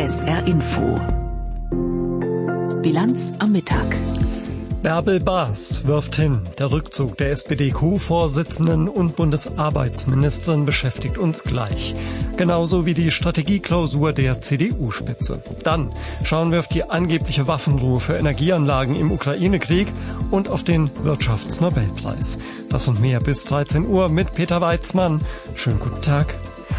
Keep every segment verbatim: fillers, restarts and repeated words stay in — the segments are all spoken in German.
S R Info. Bilanz am Mittag. Bärbel Baas wirft hin. Der Rückzug der S P D-Co-Vorsitzenden und Bundesarbeitsministerin beschäftigt uns gleich. Genauso wie die Strategieklausur der C D U-Spitze. Dann schauen wir auf die angebliche Waffenruhe für Energieanlagen im Ukraine-Krieg und auf den Wirtschaftsnobelpreis. Das und mehr bis dreizehn Uhr mit Peter Weizmann. Schönen guten Tag.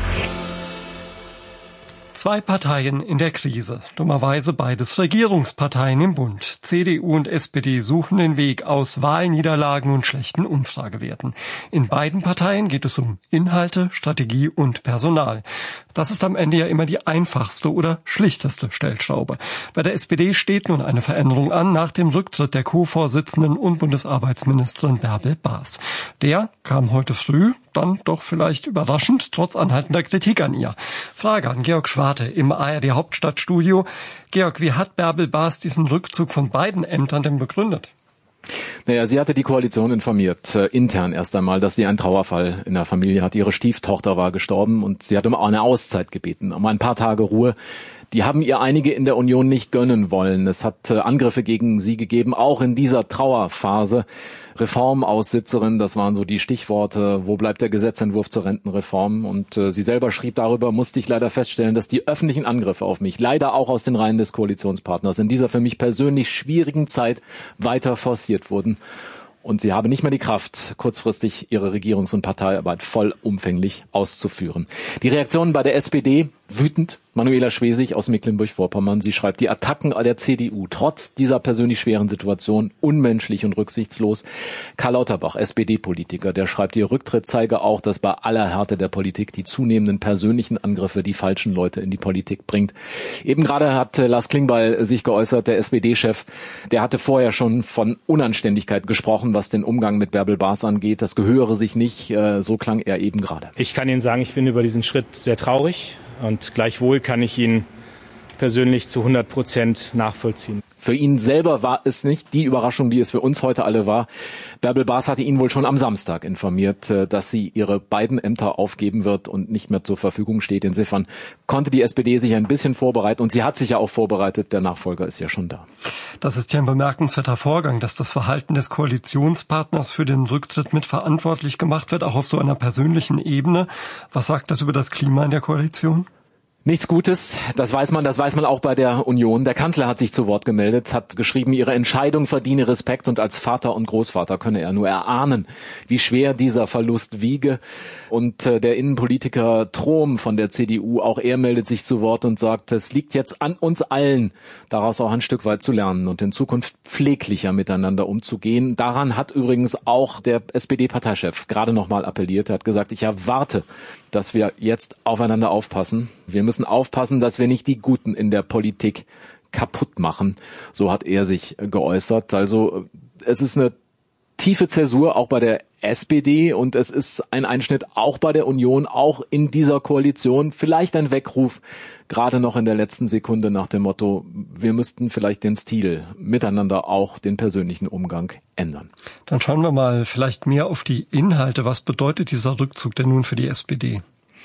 Zwei Parteien in der Krise, dummerweise beides Regierungsparteien im Bund. C D U und S P D suchen den Weg aus Wahlniederlagen und schlechten Umfragewerten. In beiden Parteien geht es um Inhalte, Strategie und Personal. Das ist am Ende ja immer die einfachste oder schlichteste Stellschraube. Bei der S P D steht nun eine Veränderung an nach dem Rücktritt der Co-Vorsitzenden und Bundesarbeitsministerin Bärbel Baas. Der kam heute früh, dann doch vielleicht überraschend, trotz anhaltender Kritik an ihr. Frage an Georg Schwarte im A R D Hauptstadtstudio. Georg, wie hat Bärbel Baas diesen Rückzug von beiden Ämtern denn begründet? Naja, sie hatte die Koalition informiert, äh, intern erst einmal, dass sie einen Trauerfall in der Familie hat. Ihre Stieftochter war gestorben und sie hat um eine Auszeit gebeten, um ein paar Tage Ruhe. Die haben ihr einige in der Union nicht gönnen wollen. Es hat äh, Angriffe gegen sie gegeben, auch in dieser Trauerphase. Reformaussitzerin, das waren so die Stichworte. Wo bleibt der Gesetzentwurf zur Rentenreform? Und äh, sie selber schrieb darüber, musste ich leider feststellen, dass die öffentlichen Angriffe auf mich, leider auch aus den Reihen des Koalitionspartners, in dieser für mich persönlich schwierigen Zeit weiter forciert wurden. Und sie habe nicht mehr die Kraft, kurzfristig ihre Regierungs- und Parteiarbeit vollumfänglich auszuführen. Die Reaktionen bei der S P D wütend. Manuela Schwesig aus Mecklenburg-Vorpommern, sie schreibt, die Attacken der C D U, trotz dieser persönlich schweren Situation, unmenschlich und rücksichtslos. Karl Lauterbach, S P D-Politiker, der schreibt, ihr Rücktritt zeige auch, dass bei aller Härte der Politik die zunehmenden persönlichen Angriffe die falschen Leute in die Politik bringt. Eben gerade hat Lars Klingbeil sich geäußert, der S P D-Chef, der hatte vorher schon von Unanständigkeit gesprochen, was den Umgang mit Bärbel Baas angeht. Das gehöre sich nicht, so klang er eben gerade. Ich kann Ihnen sagen, ich bin über diesen Schritt sehr traurig. Und gleichwohl kann ich ihn persönlich zu hundert Prozent nachvollziehen. Für ihn selber war es nicht die Überraschung, die es für uns heute alle war. Bärbel Baas hatte ihn wohl schon am Samstag informiert, dass sie ihre beiden Ämter aufgeben wird und nicht mehr zur Verfügung steht. Insofern konnte die S P D sich ein bisschen vorbereiten und sie hat sich ja auch vorbereitet. Der Nachfolger ist ja schon da. Das ist ja ein bemerkenswerter Vorgang, dass das Verhalten des Koalitionspartners für den Rücktritt mitverantwortlich gemacht wird, auch auf so einer persönlichen Ebene. Was sagt das über das Klima in der Koalition? Nichts Gutes, das weiß man, das weiß man auch bei der Union. Der Kanzler hat sich zu Wort gemeldet, hat geschrieben, ihre Entscheidung verdiene Respekt und als Vater und Großvater könne er nur erahnen, wie schwer dieser Verlust wiege. Und äh, der Innenpolitiker Trom von der C D U, auch er meldet sich zu Wort und sagt, es liegt jetzt an uns allen, daraus auch ein Stück weit zu lernen und in Zukunft pfleglicher miteinander umzugehen. Daran hat übrigens auch der S P D-Parteichef gerade nochmal appelliert. Er hat gesagt, ich erwarte, dass wir jetzt aufeinander aufpassen. Wir müssen aufpassen, dass wir nicht die Guten in der Politik kaputt machen. So hat er sich geäußert. Also es ist eine tiefe Zäsur auch bei der S P D und es ist ein Einschnitt auch bei der Union, auch in dieser Koalition. Vielleicht ein Weckruf, gerade noch in der letzten Sekunde nach dem Motto, wir müssten vielleicht den Stil miteinander, auch den persönlichen Umgang ändern. Dann schauen wir mal vielleicht mehr auf die Inhalte. Was bedeutet dieser Rückzug denn nun für die S P D?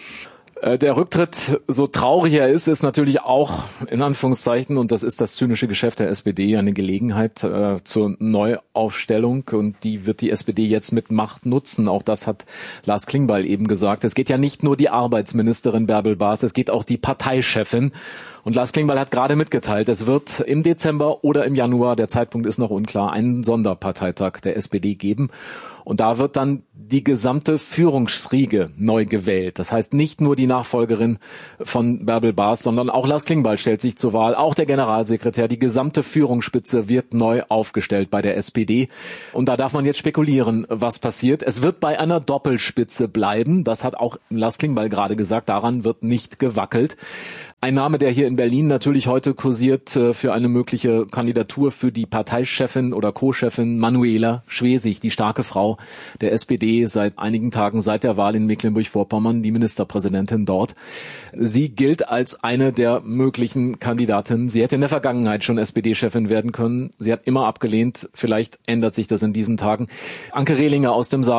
Der Rücktritt, so traurig er ist, ist natürlich auch, in Anführungszeichen, und das ist das zynische Geschäft der S P D, eine Gelegenheit äh, zur Neuaufstellung. Und die wird die S P D jetzt mit Macht nutzen. Auch das hat Lars Klingbeil eben gesagt. Es geht ja nicht nur die Arbeitsministerin Bärbel Baas, es geht auch die Parteichefin. Und Lars Klingbeil hat gerade mitgeteilt, es wird im Dezember oder im Januar, der Zeitpunkt ist noch unklar, einen Sonderparteitag der S P D geben. Und da wird dann die gesamte Führungsriege neu gewählt. Das heißt nicht nur die Nachfolgerin von Bärbel Baas, sondern auch Lars Klingbeil stellt sich zur Wahl. Auch der Generalsekretär, die gesamte Führungsspitze wird neu aufgestellt bei der S P D. Und da darf man jetzt spekulieren, was passiert. Es wird bei einer Doppelspitze bleiben. Das hat auch Lars Klingbeil gerade gesagt. Daran wird nicht gewackelt. Ein Name, der hier in Berlin natürlich heute kursiert für eine mögliche Kandidatur für die Parteichefin oder Co-Chefin Manuela Schwesig, die starke Frau der S P D seit einigen Tagen seit der Wahl in Mecklenburg-Vorpommern, die Ministerpräsidentin dort. Sie gilt als eine der möglichen Kandidatinnen. Sie hätte in der Vergangenheit schon S P D-Chefin werden können. Sie hat immer abgelehnt. Vielleicht ändert sich das in diesen Tagen. Anke Rehlinger aus dem Saarland,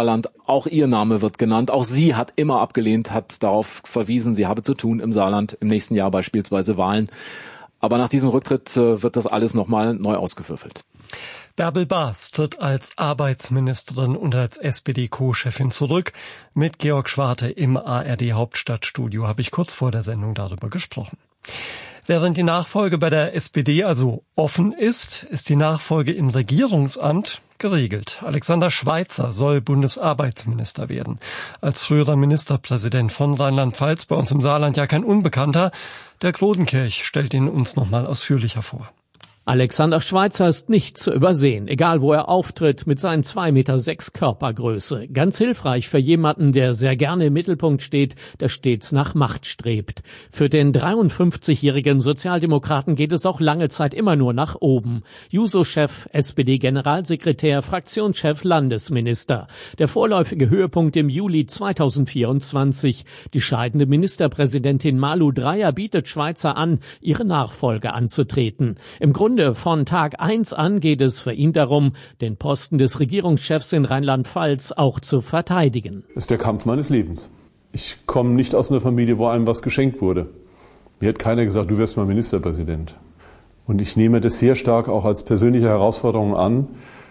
Auch ihr Name wird genannt. Auch sie hat immer abgelehnt, hat darauf verwiesen, sie habe zu tun im Saarland, im nächsten Jahr beispielsweise Wahlen. Aber nach diesem Rücktritt äh, wird das alles nochmal neu ausgewürfelt. Bärbel Baas tritt als Arbeitsministerin und als S P D-Co-Chefin zurück. Mit Georg Schwarte im A R D-Hauptstadtstudio habe ich kurz vor der Sendung darüber gesprochen. Während die Nachfolge bei der S P D also offen ist, ist die Nachfolge im Regierungsamt geregelt. Alexander Schweitzer soll Bundesarbeitsminister werden. Als früherer Ministerpräsident von Rheinland-Pfalz, bei uns im Saarland ja kein Unbekannter. Der Grodenkirch stellt ihn uns noch mal ausführlicher vor. Alexander Schweitzer ist nicht zu übersehen, egal wo er auftritt, mit seinen zwei Meter sechs Körpergröße. Ganz hilfreich für jemanden, der sehr gerne im Mittelpunkt steht, der stets nach Macht strebt. Für den dreiundfünfzigjährigen Sozialdemokraten geht es auch lange Zeit immer nur nach oben. Juso-Chef, S P D-Generalsekretär, Fraktionschef, Landesminister. Der vorläufige Höhepunkt im Juli zweitausendvierundzwanzig. Die scheidende Ministerpräsidentin Malu Dreyer bietet Schweitzer an, ihre Nachfolge anzutreten. Im Grunde von Tag eins an geht es für ihn darum, den Posten des Regierungschefs in Rheinland-Pfalz auch zu verteidigen. Das ist der Kampf meines Lebens. Ich komme nicht aus einer Familie, wo einem was geschenkt wurde. Mir hat keiner gesagt, du wirst mal Ministerpräsident. Und ich nehme das sehr stark auch als persönliche Herausforderung an,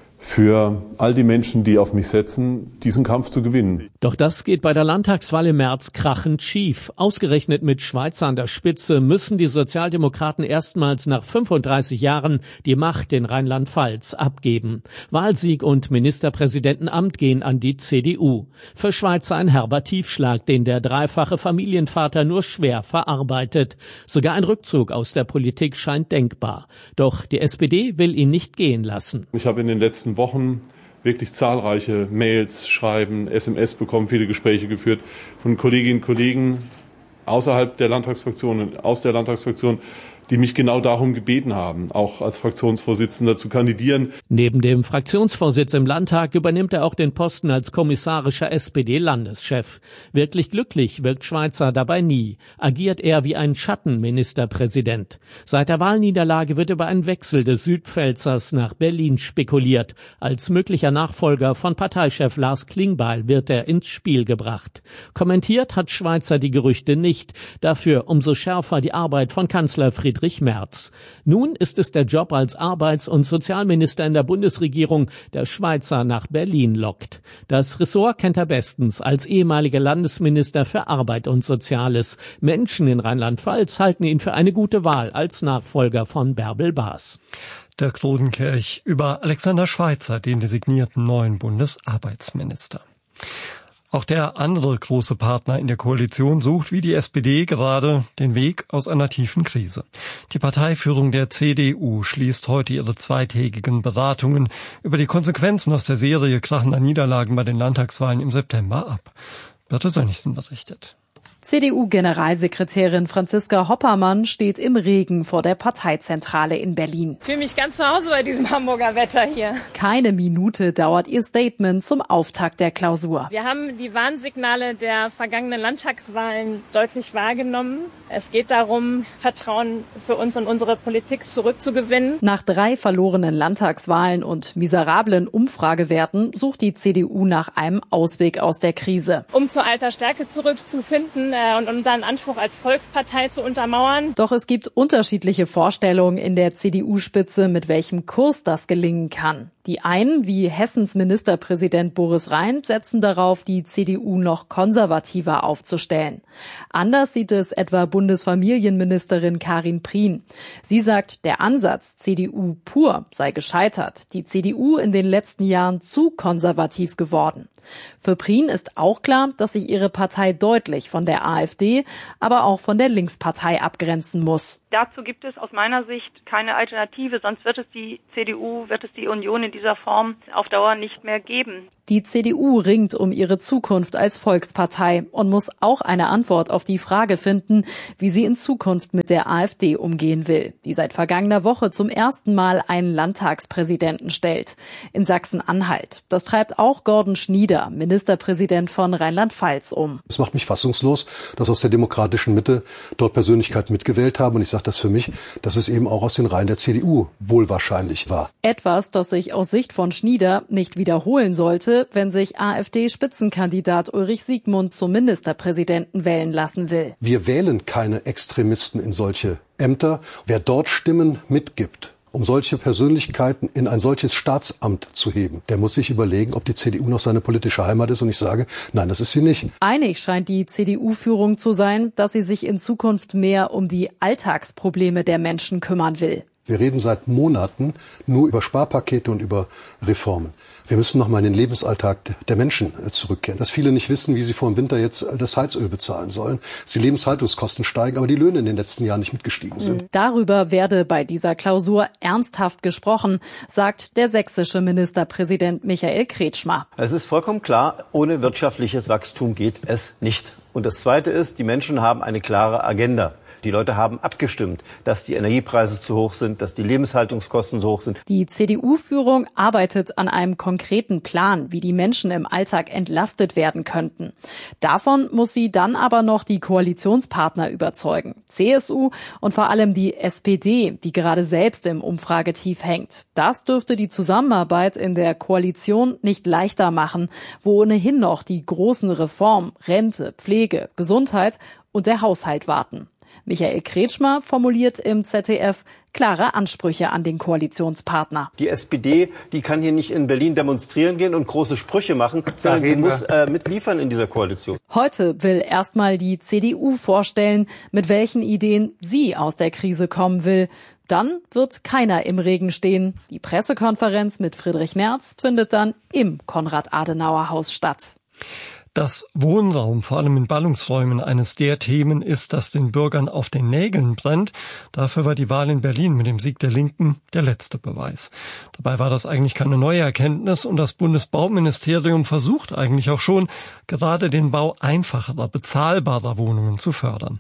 für all die Menschen, die auf mich setzen, diesen Kampf zu gewinnen. Doch das geht bei der Landtagswahl im März krachend schief. Ausgerechnet mit Schweitzer an der Spitze müssen die Sozialdemokraten erstmals nach fünfunddreißig Jahren die Macht in Rheinland-Pfalz abgeben. Wahlsieg und Ministerpräsidentenamt gehen an die C D U. Für Schweitzer ein herber Tiefschlag, den der dreifache Familienvater nur schwer verarbeitet. Sogar ein Rückzug aus der Politik scheint denkbar. Doch die S P D will ihn nicht gehen lassen. Ich habe in den letzten Wochen wirklich zahlreiche Mails, Schreiben, S M S bekommen, viele Gespräche geführt von Kolleginnen und Kollegen außerhalb der Landtagsfraktion und aus der Landtagsfraktion, die mich genau darum gebeten haben, auch als Fraktionsvorsitzender zu kandidieren. Neben dem Fraktionsvorsitz im Landtag übernimmt er auch den Posten als kommissarischer S P D-Landeschef. Wirklich glücklich wirkt Schweitzer dabei nie. Agiert er wie ein Schattenministerpräsident. Seit der Wahlniederlage wird über einen Wechsel des Südpfälzers nach Berlin spekuliert. Als möglicher Nachfolger von Parteichef Lars Klingbeil wird er ins Spiel gebracht. Kommentiert hat Schweitzer die Gerüchte nicht. Dafür umso schärfer die Arbeit von Kanzler Friedrich Friedrich Merz. Nun ist es der Job als Arbeits- und Sozialminister in der Bundesregierung, der Schweitzer nach Berlin lockt. Das Ressort kennt er bestens als ehemaliger Landesminister für Arbeit und Soziales. Menschen in Rheinland-Pfalz halten ihn für eine gute Wahl als Nachfolger von Bärbel Baas. Der Grodenkirch über Alexander Schweitzer, den designierten neuen Bundesarbeitsminister. Auch der andere große Partner in der Koalition sucht wie die S P D gerade den Weg aus einer tiefen Krise. Die Parteiführung der C D U schließt heute ihre zweitägigen Beratungen über die Konsequenzen aus der Serie krachender Niederlagen bei den Landtagswahlen im September ab. Birte Sönnigsen berichtet. C D U-Generalsekretärin Franziska Hoppermann steht im Regen vor der Parteizentrale in Berlin. Ich fühle mich ganz zu Hause bei diesem Hamburger Wetter hier. Keine Minute dauert ihr Statement zum Auftakt der Klausur. Wir haben die Warnsignale der vergangenen Landtagswahlen deutlich wahrgenommen. Es geht darum, Vertrauen für uns und unsere Politik zurückzugewinnen. Nach drei verlorenen Landtagswahlen und miserablen Umfragewerten sucht die C D U nach einem Ausweg aus der Krise. Um zur alter Stärke zurückzufinden und unseren Anspruch als Volkspartei zu untermauern. Doch es gibt unterschiedliche Vorstellungen in der C D U-Spitze, mit welchem Kurs das gelingen kann. Die einen, wie Hessens Ministerpräsident Boris Rhein, setzen darauf, die C D U noch konservativer aufzustellen. Anders sieht es etwa Bundesfamilienministerin Karin Prien. Sie sagt, der Ansatz C D U pur sei gescheitert. Die C D U in den letzten Jahren zu konservativ geworden. Für Prien ist auch klar, dass sich ihre Partei deutlich von der AfD, aber auch von der Linkspartei abgrenzen muss. Dazu gibt es aus meiner Sicht keine Alternative, sonst wird es die C D U, wird es die Union in dieser Form auf Dauer nicht mehr geben. Die C D U ringt um ihre Zukunft als Volkspartei und muss auch eine Antwort auf die Frage finden, wie sie in Zukunft mit der AfD umgehen will, die seit vergangener Woche zum ersten Mal einen Landtagspräsidenten stellt. In Sachsen-Anhalt. Das treibt auch Gordon Schnieder, Ministerpräsident von Rheinland-Pfalz, um. Es macht mich fassungslos, dass aus der demokratischen Mitte dort Persönlichkeiten mitgewählt haben. Und ich sage das für mich, dass es eben auch aus den Reihen der C D U wohl wahrscheinlich war. Etwas, das sich aus Sicht von Schnieder nicht wiederholen sollte, heute, wenn sich AfD-Spitzenkandidat Ulrich Siegmund zum Ministerpräsidenten wählen lassen will. Wir wählen keine Extremisten in solche Ämter. Wer dort Stimmen mitgibt, um solche Persönlichkeiten in ein solches Staatsamt zu heben, der muss sich überlegen, ob die C D U noch seine politische Heimat ist. Und ich sage, nein, das ist sie nicht. Einig scheint die C D U-Führung zu sein, dass sie sich in Zukunft mehr um die Alltagsprobleme der Menschen kümmern will. Wir reden seit Monaten nur über Sparpakete und über Reformen. Wir müssen noch mal in den Lebensalltag der Menschen zurückkehren. Dass viele nicht wissen, wie sie vor dem Winter jetzt das Heizöl bezahlen sollen. Dass die Lebenshaltungskosten steigen, aber die Löhne in den letzten Jahren nicht mitgestiegen sind. Darüber werde bei dieser Klausur ernsthaft gesprochen, sagt der sächsische Ministerpräsident Michael Kretschmer. Es ist vollkommen klar, ohne wirtschaftliches Wachstum geht es nicht. Und das Zweite ist, die Menschen haben eine klare Agenda. Die Leute haben abgestimmt, dass die Energiepreise zu hoch sind, dass die Lebenshaltungskosten so hoch sind. Die C D U-Führung arbeitet an einem konkreten Plan, wie die Menschen im Alltag entlastet werden könnten. Davon muss sie dann aber noch die Koalitionspartner überzeugen. C S U und vor allem die S P D, die gerade selbst im Umfragetief hängt. Das dürfte die Zusammenarbeit in der Koalition nicht leichter machen, wo ohnehin noch die großen Reformen, Rente, Pflege, Gesundheit und der Haushalt warten. Michael Kretschmer formuliert im Z D F klare Ansprüche an den Koalitionspartner. Die S P D, die kann hier nicht in Berlin demonstrieren gehen und große Sprüche machen, sondern die muss äh, mitliefern in dieser Koalition. Heute will erstmal die C D U vorstellen, mit welchen Ideen sie aus der Krise kommen will. Dann wird keiner im Regen stehen. Die Pressekonferenz mit Friedrich Merz findet dann im Konrad-Adenauer-Haus statt. Dass Wohnraum, vor allem in Ballungsräumen, eines der Themen ist, das den Bürgern auf den Nägeln brennt. Dafür war die Wahl in Berlin mit dem Sieg der Linken der letzte Beweis. Dabei war das eigentlich keine neue Erkenntnis und das Bundesbauministerium versucht eigentlich auch schon, gerade den Bau einfacherer, bezahlbarer Wohnungen zu fördern.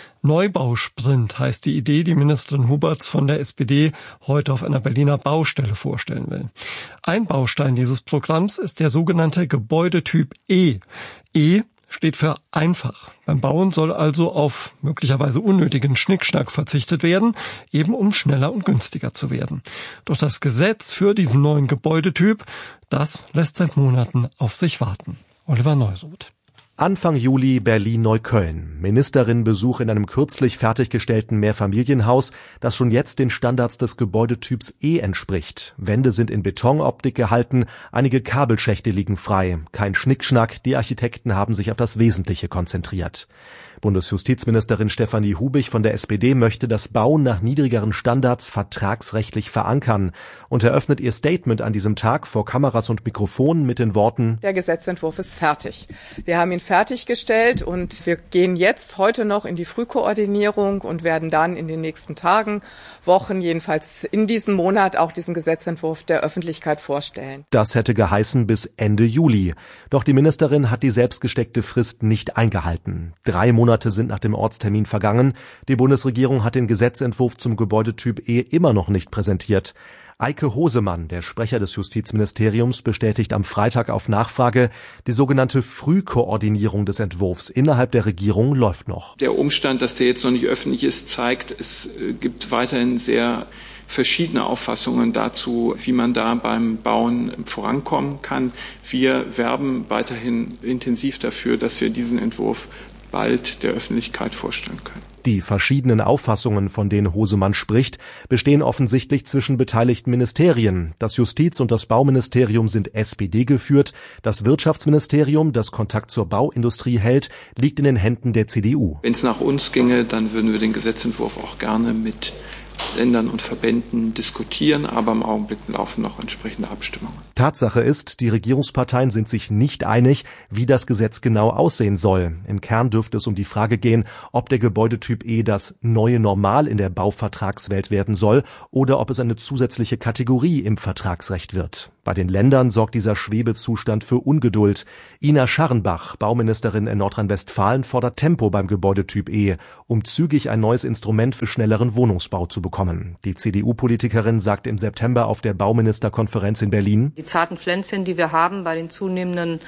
Neubausprint heißt die Idee, die Ministerin Huberts von der S P D heute auf einer Berliner Baustelle vorstellen will. Ein Baustein dieses Programms ist der sogenannte Gebäudetyp E. E steht für einfach. Beim Bauen soll also auf möglicherweise unnötigen Schnickschnack verzichtet werden, eben um schneller und günstiger zu werden. Doch das Gesetz für diesen neuen Gebäudetyp, das lässt seit Monaten auf sich warten. Oliver Neuroth. Anfang Juli Berlin-Neukölln. Ministerin-Besuch in einem kürzlich fertiggestellten Mehrfamilienhaus, das schon jetzt den Standards des Gebäudetyps E entspricht. Wände sind in Betonoptik gehalten, einige Kabelschächte liegen frei. Kein Schnickschnack, die Architekten haben sich auf das Wesentliche konzentriert. Bundesjustizministerin Stefanie Hubich von der S P D möchte das Bauen nach niedrigeren Standards vertragsrechtlich verankern und eröffnet ihr Statement an diesem Tag vor Kameras und Mikrofonen mit den Worten: Der Gesetzentwurf ist fertig. Wir haben ihn fertiggestellt und wir gehen jetzt heute noch in die Frühkoordinierung und werden dann in den nächsten Tagen, Wochen, jedenfalls in diesem Monat auch diesen Gesetzentwurf der Öffentlichkeit vorstellen. Das hätte geheißen bis Ende Juli. Doch die Ministerin hat die selbstgesteckte Frist nicht eingehalten. Drei Monate Monate sind nach dem Ortstermin vergangen. Die Bundesregierung hat den Gesetzentwurf zum Gebäudetyp E immer noch nicht präsentiert. Eike Hosemann, der Sprecher des Justizministeriums, bestätigt am Freitag auf Nachfrage, die sogenannte Frühkoordinierung des Entwurfs innerhalb der Regierung läuft noch. Der Umstand, dass der jetzt noch nicht öffentlich ist, zeigt, es gibt weiterhin sehr verschiedene Auffassungen dazu, wie man da beim Bauen vorankommen kann. Wir werben weiterhin intensiv dafür, dass wir diesen Entwurf bald der Öffentlichkeit vorstellen können. Die verschiedenen Auffassungen, von denen Hosemann spricht, bestehen offensichtlich zwischen beteiligten Ministerien. Das Justiz- und das Bauministerium sind S P D geführt. Das Wirtschaftsministerium, das Kontakt zur Bauindustrie hält, liegt in den Händen der C D U. Wenn es nach uns ginge, dann würden wir den Gesetzentwurf auch gerne mit Ländern und Verbänden diskutieren, aber im Augenblick laufen noch entsprechende Abstimmungen. Tatsache ist, die Regierungsparteien sind sich nicht einig, wie das Gesetz genau aussehen soll. Im Kern dürfte es um die Frage gehen, ob der Gebäudetyp E das neue Normal in der Bauvertragswelt werden soll oder ob es eine zusätzliche Kategorie im Vertragsrecht wird. Bei den Ländern sorgt dieser Schwebezustand für Ungeduld. Ina Scharrenbach, Bauministerin in Nordrhein-Westfalen, fordert Tempo beim Gebäudetyp E, um zügig ein neues Instrument für schnelleren Wohnungsbau zu bekommen. Die C D U-Politikerin sagte im September auf der Bauministerkonferenz in Berlin: Die zarten Pflänzchen, die wir haben bei den zunehmenden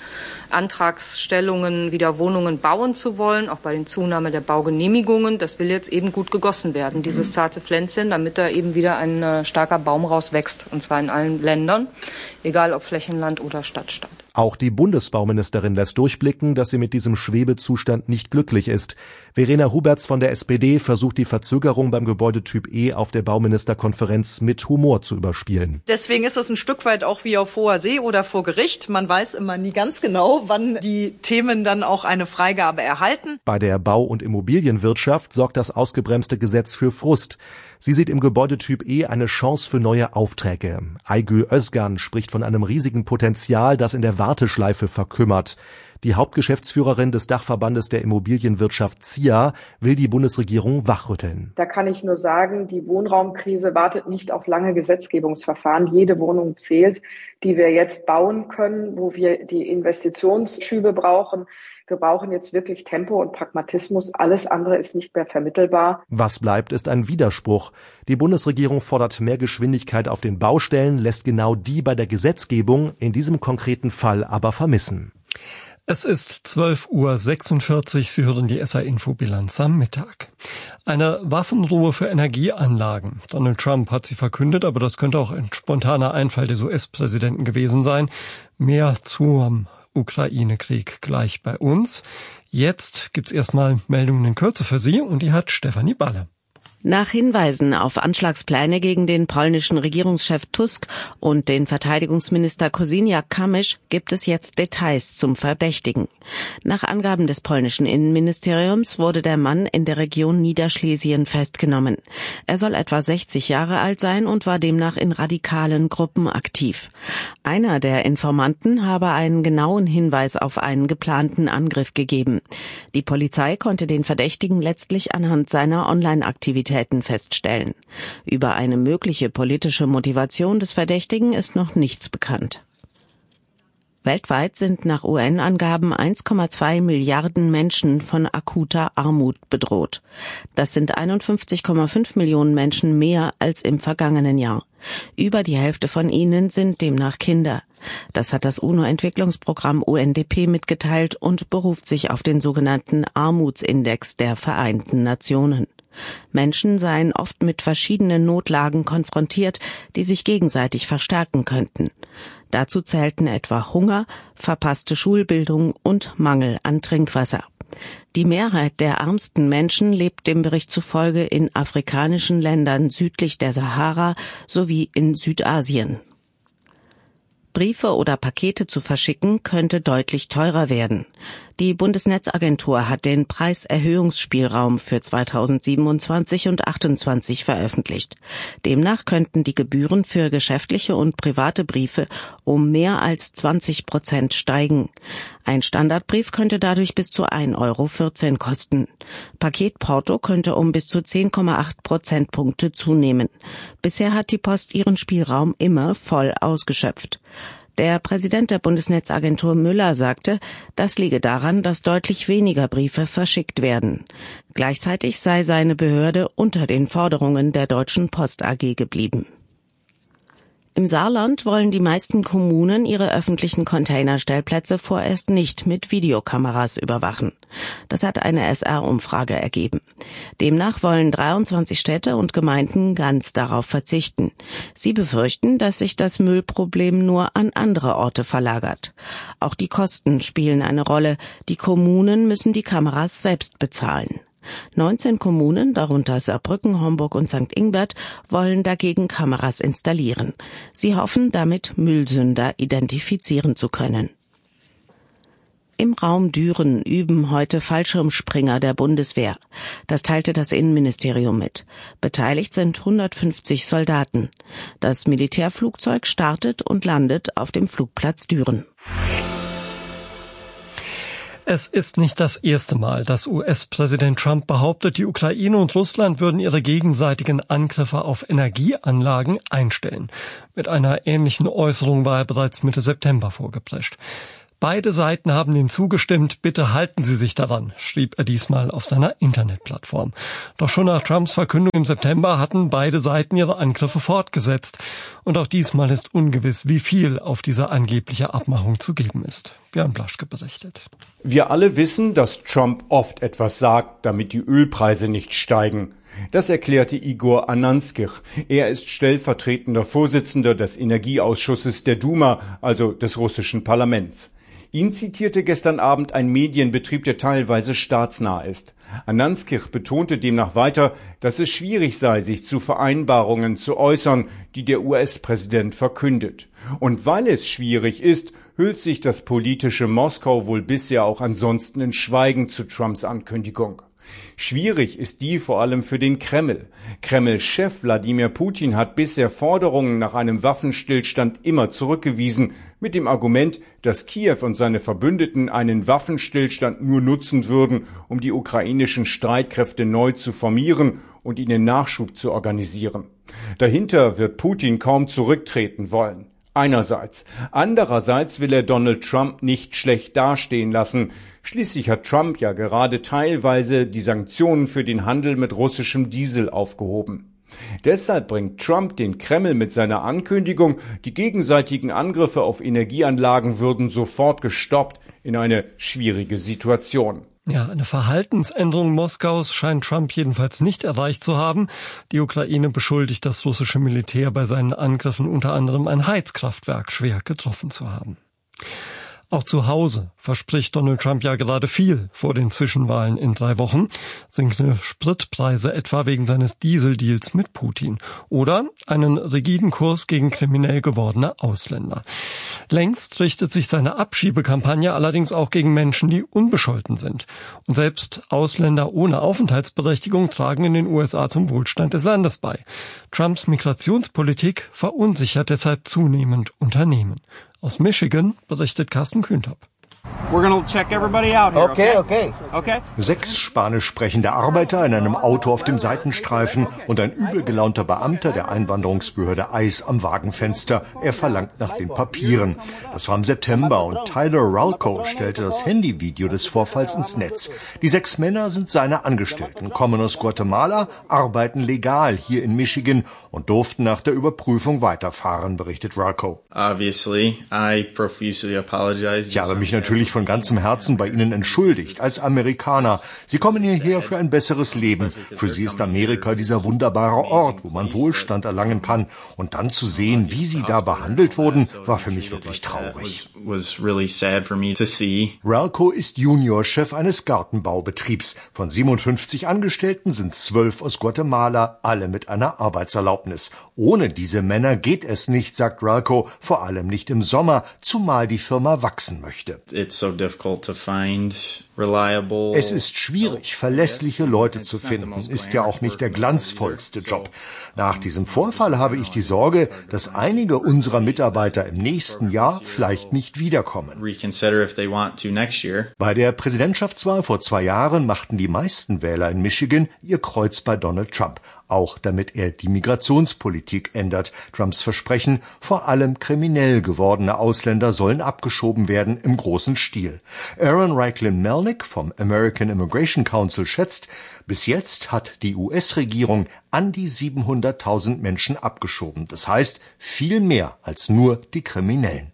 Antragsstellungen, wieder Wohnungen bauen zu wollen, auch bei den Zunahme der Baugenehmigungen, das will jetzt eben gut gegossen werden, dieses zarte Pflänzchen, damit da eben wieder ein starker Baum rauswächst, und zwar in allen Ländern, egal ob Flächenland oder Stadtstaat. Auch die Bundesbauministerin lässt durchblicken, dass sie mit diesem Schwebezustand nicht glücklich ist. Verena Huberts von der S P D versucht die Verzögerung beim Gebäudetyp E auf der Bauministerkonferenz mit Humor zu überspielen. Deswegen ist es ein Stück weit auch wie auf hoher See oder vor Gericht. Man weiß immer nie ganz genau, wann die Themen dann auch eine Freigabe erhalten. Bei der Bau- und Immobilienwirtschaft sorgt das ausgebremste Gesetz für Frust. Sie sieht im Gebäudetyp E eine Chance für neue Aufträge. Aygül Özgan spricht von einem riesigen Potenzial, das in der Warteschleife verkümmert. Die Hauptgeschäftsführerin des Dachverbandes der Immobilienwirtschaft Z I A will die Bundesregierung wachrütteln. Da kann ich nur sagen, die Wohnraumkrise wartet nicht auf lange Gesetzgebungsverfahren. Jede Wohnung zählt, die wir jetzt bauen können, wo wir die Investitionsschübe brauchen. Wir brauchen jetzt wirklich Tempo und Pragmatismus. Alles andere ist nicht mehr vermittelbar. Was bleibt, ist ein Widerspruch. Die Bundesregierung fordert mehr Geschwindigkeit auf den Baustellen, lässt genau die bei der Gesetzgebung in diesem konkreten Fall aber vermissen. Es ist zwölf Uhr sechsundvierzig. Sie hören die S A-Info-Bilanz am Mittag. Eine Waffenruhe für Energieanlagen. Donald Trump hat sie verkündet, aber das könnte auch ein spontaner Einfall des U S-Präsidenten gewesen sein. Mehr zum Ukraine-Krieg gleich bei uns. Jetzt gibt's erstmal Meldungen in Kürze für Sie und die hat Stefanie Balle. Nach Hinweisen auf Anschlagspläne gegen den polnischen Regierungschef Tusk und den Verteidigungsminister Kosiniak-Kamysz gibt es jetzt Details zum Verdächtigen. Nach Angaben des polnischen Innenministeriums wurde der Mann in der Region Niederschlesien festgenommen. Er soll etwa sechzig Jahre alt sein und war demnach in radikalen Gruppen aktiv. Einer der Informanten habe einen genauen Hinweis auf einen geplanten Angriff gegeben. Die Polizei konnte den Verdächtigen letztlich anhand seiner Online-Aktivitäten feststellen. Über eine mögliche politische Motivation des Verdächtigen ist noch nichts bekannt. Weltweit sind nach U N-Angaben eins Komma zwei Milliarden Menschen von akuter Armut bedroht. Das sind einundfünfzig Komma fünf Millionen Menschen mehr als im vergangenen Jahr. Über die Hälfte von ihnen sind demnach Kinder. Das hat das UNO-Entwicklungsprogramm U N D P mitgeteilt und beruft sich auf den sogenannten Armutsindex der Vereinten Nationen. Menschen seien oft mit verschiedenen Notlagen konfrontiert, die sich gegenseitig verstärken könnten. Dazu zählten etwa Hunger, verpasste Schulbildung und Mangel an Trinkwasser. Die Mehrheit der ärmsten Menschen lebt dem Bericht zufolge in afrikanischen Ländern südlich der Sahara sowie in Südasien. Briefe oder Pakete zu verschicken könnte deutlich teurer werden. Die Bundesnetzagentur hat den Preiserhöhungsspielraum für zweitausendsiebenundzwanzig und achtundzwanzig veröffentlicht. Demnach könnten die Gebühren für geschäftliche und private Briefe um mehr als zwanzig Prozent steigen. Ein Standardbrief könnte dadurch bis zu ein Euro vierzehn kosten. Paketporto könnte um bis zu zehn Komma acht Prozentpunkte zunehmen. Bisher hat die Post ihren Spielraum immer voll ausgeschöpft. Der Präsident der Bundesnetzagentur Müller sagte, das liege daran, dass deutlich weniger Briefe verschickt werden. Gleichzeitig sei seine Behörde unter den Forderungen der Deutschen Post A G geblieben. Im Saarland wollen die meisten Kommunen ihre öffentlichen Containerstellplätze vorerst nicht mit Videokameras überwachen. Das hat eine S R-Umfrage ergeben. Demnach wollen dreiundzwanzig Städte und Gemeinden ganz darauf verzichten. Sie befürchten, dass sich das Müllproblem nur an andere Orte verlagert. Auch die Kosten spielen eine Rolle. Die Kommunen müssen die Kameras selbst bezahlen. neunzehn Kommunen, darunter Saarbrücken, Homburg und Sankt Ingbert, wollen dagegen Kameras installieren. Sie hoffen, damit Müllsünder identifizieren zu können. Im Raum Düren üben heute Fallschirmspringer der Bundeswehr. Das teilte das Innenministerium mit. Beteiligt sind hundertfünfzig Soldaten. Das Militärflugzeug startet und landet auf dem Flugplatz Düren. Es ist nicht das erste Mal, dass U S-Präsident Trump behauptet, die Ukraine und Russland würden ihre gegenseitigen Angriffe auf Energieanlagen einstellen. Mit einer ähnlichen Äußerung war er bereits Mitte September vorgeprescht. Beide Seiten haben ihm zugestimmt, bitte halten Sie sich daran, schrieb er diesmal auf seiner Internetplattform. Doch schon nach Trumps Verkündung im September hatten beide Seiten ihre Angriffe fortgesetzt. Und auch diesmal ist ungewiss, wie viel auf diese angebliche Abmachung zu geben ist. Björn Blaschke berichtet. Wir alle wissen, dass Trump oft etwas sagt, damit die Ölpreise nicht steigen. Das erklärte Igor Ananskij. Er ist stellvertretender Vorsitzender des Energieausschusses der Duma, also des russischen Parlaments. Ihn zitierte gestern Abend ein Medienbetrieb, der teilweise staatsnah ist. Ananskij betonte demnach weiter, dass es schwierig sei, sich zu Vereinbarungen zu äußern, die der U S-Präsident verkündet. Und weil es schwierig ist, hüllt sich das politische Moskau wohl bisher auch ansonsten in Schweigen zu Trumps Ankündigung. Schwierig ist die vor allem für den Kreml. Kreml-Chef Wladimir Putin hat bisher Forderungen nach einem Waffenstillstand immer zurückgewiesen, mit dem Argument, dass Kiew und seine Verbündeten einen Waffenstillstand nur nutzen würden, um die ukrainischen Streitkräfte neu zu formieren und ihnen Nachschub zu organisieren. Dahinter wird Putin kaum zurücktreten wollen. Einerseits. Andererseits will er Donald Trump nicht schlecht dastehen lassen. Schließlich hat Trump ja gerade teilweise die Sanktionen für den Handel mit russischem Diesel aufgehoben. Deshalb bringt Trump den Kreml mit seiner Ankündigung, die gegenseitigen Angriffe auf Energieanlagen würden sofort gestoppt, in eine schwierige Situation. Ja, eine Verhaltensänderung Moskaus scheint Trump jedenfalls nicht erreicht zu haben. Die Ukraine beschuldigt das russische Militär bei seinen Angriffen unter anderem ein Heizkraftwerk schwer getroffen zu haben. Auch zu Hause verspricht Donald Trump ja gerade viel vor den Zwischenwahlen in drei Wochen. Sinkende Spritpreise etwa wegen seines Dieseldeals mit Putin. Oder einen rigiden Kurs gegen kriminell gewordene Ausländer. Längst richtet sich seine Abschiebekampagne allerdings auch gegen Menschen, die unbescholten sind. Und selbst Ausländer ohne Aufenthaltsberechtigung tragen in den U S A zum Wohlstand des Landes bei. Trumps Migrationspolitik verunsichert deshalb zunehmend Unternehmen. Aus Michigan berichtet Carsten Kühntop. We're gonna check everybody out here, okay? Okay, okay. Okay. Sechs spanisch sprechende Arbeiter in einem Auto auf dem Seitenstreifen und ein übel gelaunter Beamter der Einwanderungsbehörde I C E am Wagenfenster. Er verlangt nach den Papieren. Das war im September und Tyler Ralco stellte das Handyvideo des Vorfalls ins Netz. Die sechs Männer sind seine Angestellten, kommen aus Guatemala, arbeiten legal hier in Michigan und durften nach der Überprüfung weiterfahren, berichtet Ralco. Obviously, I profusely apologize. Ich habe mich natürlich von ganzem Herzen bei Ihnen entschuldigt, als Amerikaner. Sie kommen hierher für ein besseres Leben. Für Sie ist Amerika dieser wunderbare Ort, wo man Wohlstand erlangen kann. Und dann zu sehen, wie Sie da behandelt wurden, war für mich wirklich traurig. Ralco ist Juniorchef eines Gartenbaubetriebs. Von siebenundfünfzig Angestellten sind zwölf aus Guatemala, alle mit einer Arbeitserlaubnis. Ohne diese Männer geht es nicht, sagt Ralco, vor allem nicht im Sommer, zumal die Firma wachsen möchte. Es ist schwierig, verlässliche Leute zu finden, ist ja auch nicht der glanzvollste Job. Nach diesem Vorfall habe ich die Sorge, dass einige unserer Mitarbeiter im nächsten Jahr vielleicht nicht wiederkommen. Bei der Präsidentschaftswahl vor zwei Jahren machten die meisten Wähler in Michigan ihr Kreuz bei Donald Trump. Auch damit er die Migrationspolitik ändert. Trumps Versprechen, vor allem kriminell gewordene Ausländer sollen abgeschoben werden im großen Stil. Aaron Reichlin-Melnick vom American Immigration Council schätzt, bis jetzt hat die U S-Regierung an die siebenhunderttausend Menschen abgeschoben. Das heißt, viel mehr als nur die Kriminellen.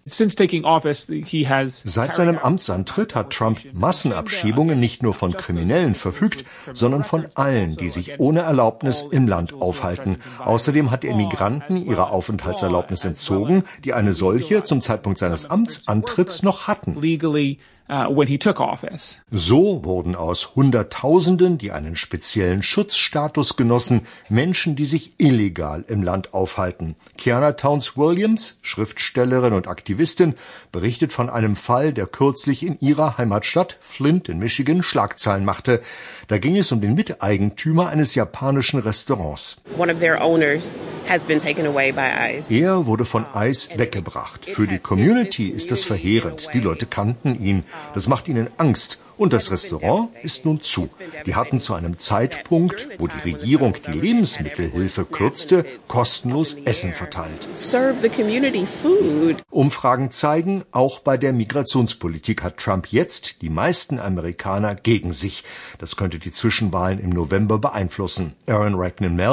Seit seinem Amtsantritt hat Trump Massenabschiebungen nicht nur von Kriminellen verfügt, sondern von allen, die sich ohne Erlaubnis im Land aufhalten. Außerdem hat er Migranten ihre Aufenthaltserlaubnis entzogen, die eine solche zum Zeitpunkt seines Amtsantritts noch hatten. Uh, when he took office. So wurden aus Hunderttausenden, die einen speziellen Schutzstatus genossen, Menschen, die sich illegal im Land aufhalten. Kiana Towns-Williams, Schriftstellerin und Aktivistin, berichtet von einem Fall, der kürzlich in ihrer Heimatstadt Flint in Michigan Schlagzeilen machte. Da ging es um den Miteigentümer eines japanischen Restaurants. One of their owners has been taken away by ICE. Er wurde von ICE weggebracht. Für die Community ist das verheerend. Die Leute kannten ihn. Das macht ihnen Angst. Und das Restaurant ist nun zu. Die hatten zu einem Zeitpunkt, wo die Regierung die Lebensmittelhilfe kürzte, kostenlos Essen verteilt. Serve the community food. Umfragen zeigen, auch bei der Migrationspolitik hat Trump jetzt die meisten Amerikaner gegen sich. Das könnte die Zwischenwahlen im November beeinflussen. Aaron Reichlin-Melnick